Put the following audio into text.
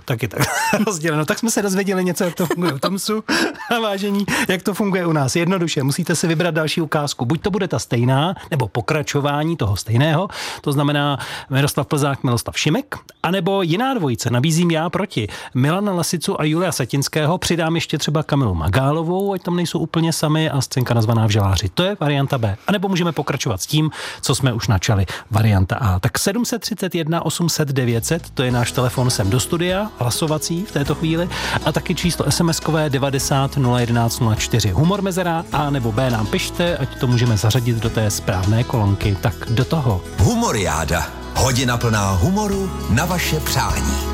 taky tak rozděleno. Tak jsme se dozvěděli něco, jak to funguje u Tomsu. A vážení, jak to funguje u nás. Jednoduše, musíte si vybrat další ukázku. Buď to bude ta stejná, nebo pokračování toho stejného. To znamená Miroslav Plzák, Miloslav Šimek, anebo jiná dvojice. Nabízím já proti Milana Lasicu a Julia Satinského. Přidám ještě třeba Kamilu Magálovou, ať tam nejsou úplně sami, a scénka nazvaná Vželáři. To je varianta B. A nebo můžeme pokračovat s tím, co jsme už načali. Varianta A. Tak 731 800 900, to je náš telefon sem do studia, hlasovací v této chvíli, a taky číslo SMS-kové 90 011 04. Humor mezera A nebo B nám pište, ať to můžeme zařadit do té správné kolonky. Tak do toho. Humoriáda. Hodina plná humoru na vaše přání.